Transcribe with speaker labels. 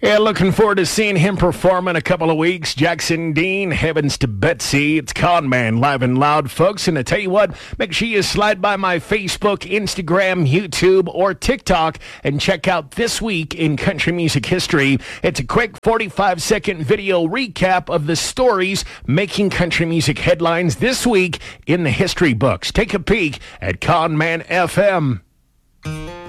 Speaker 1: Yeah, looking forward to seeing him perform in a couple of weeks. Jackson Dean, Heavens to Betsy. It's Con Man, live and loud, folks. And I tell you what, make sure you slide by my Facebook, Instagram, YouTube, or TikTok and check out This Week in Country Music History. It's a quick 45-second video recap of the stories making country music headlines this week in the history books. Take a peek at Con Man FM.